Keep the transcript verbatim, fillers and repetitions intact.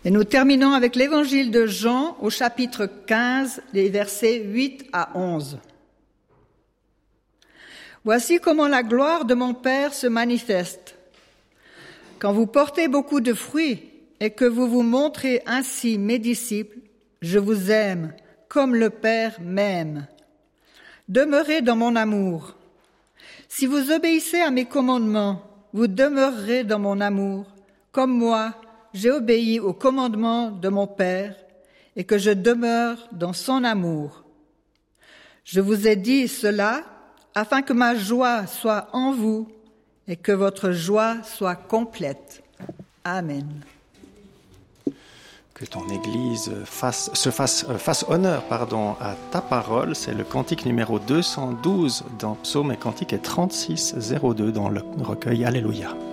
Et nous terminons avec l'évangile de Jean au chapitre quinze, les versets huit à onze. Voici comment la gloire de mon Père se manifeste. Quand vous portez beaucoup de fruits et que vous vous montrez ainsi mes disciples, je vous aime comme le Père m'aime. Demeurez dans mon amour. Si vous obéissez à mes commandements, vous demeurerez dans mon amour, comme moi, j'ai obéi aux commandements de mon Père et que je demeure dans son amour. Je vous ai dit cela afin que ma joie soit en vous et que votre joie soit complète. Amen. Que ton Église fasse, se fasse, euh, fasse honneur pardon, à ta parole. C'est le cantique numéro deux cent douze dans Psaume et cantique et trente-six zéro deux dans le recueil Alléluia.